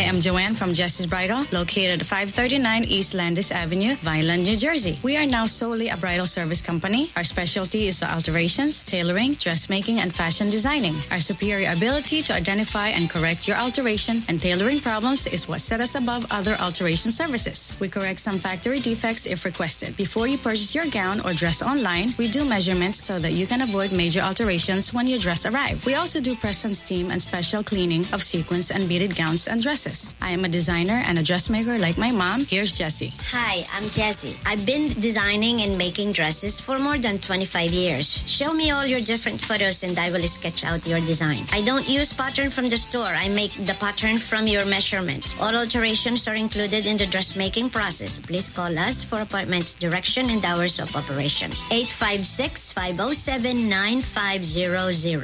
am Joanne from Jesse's Bridal, located at 539 East Landis Avenue, Vineland, New Jersey. We are now solely a bridal service company. Our specialty is the alterations, tailoring, dressmaking, and fashion designing. Our superior ability to identify and correct your alteration and tailoring problems is what set us above other alteration services. We correct some factory defects if requested. Before you purchase your gown or dress online, we do measurements so that you can avoid major alterations when your dress arrives. We also do press and steam and special cleaning of sequins and beaded gowns and dresses. I am a designer and a dressmaker like my mom. Here's Jessie. Hi, I'm Jessie. I've been designing and making dresses for more than 25 years. Show me all your different photos and I will sketch out your design. I don't use pattern from the store. I make the pattern from your measurement. All alterations are included in the dressmaking process. Please call us for appointments, direction, and hours of operations. 856-507-9500.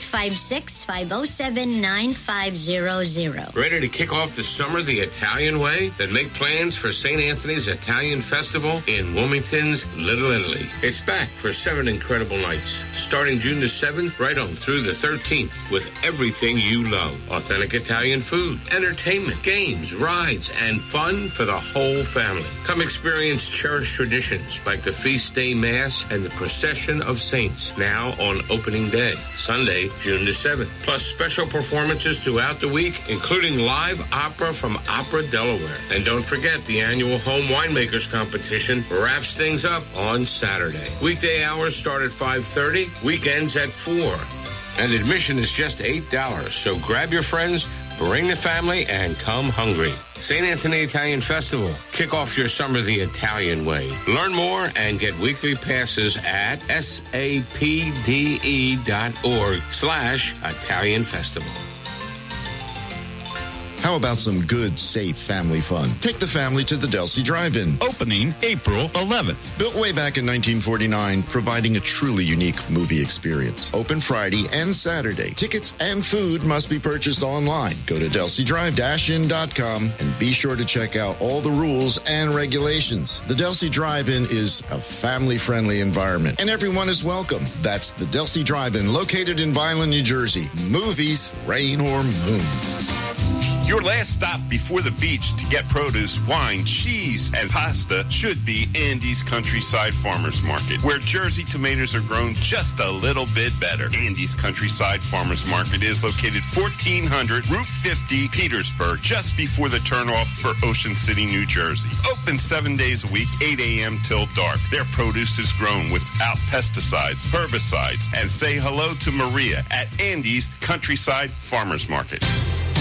856-507-9500. Ready to kick off the summer the Italian way? Then make plans for St. Anthony's Italian Festival in Wilmington's Little Italy. It's back for 7 incredible nights, starting June the 7th right on through the 13th, with everything you love. Authentic Italian food, entertainment, games, rides, and fun for the whole family. Come experience cherished traditions like the Feast Day Mass and the Procession of Saints, now on opening day, Sunday, June the 7th. Plus special performances throughout the week, including live opera from Opera Delaware. And don't forget, the annual Home Winemakers Competition wraps things up on Saturday. Weekday hours start at 5:30, weekends at 4. And admission is just $8, so grab your friends, bring the family, and come hungry. St. Anthony Italian Festival. Kick off your summer the Italian way. Learn more and get weekly passes at sapde.org/Italian Festival. How about some good, safe family fun? Take the family to the Delsey Drive-In. Opening April 11th. Built way back in 1949, providing a truly unique movie experience. Open Friday and Saturday. Tickets and food must be purchased online. Go to DelseyDrive-In.com and be sure to check out all the rules and regulations. The Delsey Drive-In is a family-friendly environment, and everyone is welcome. That's the Delsey Drive-In, located in Vineland, New Jersey. Movies, rain or moon. Your last stop before the beach to get produce, wine, cheese, and pasta should be Andy's Countryside Farmers Market, where Jersey tomatoes are grown just a little bit better. Andy's Countryside Farmers Market is located 1400 Route 50, Petersburg, just before the turnoff for Ocean City, New Jersey. Open 7 days a week, 8 a.m. till dark. Their produce is grown without pesticides, herbicides, and say hello to Maria at Andy's Countryside Farmers Market.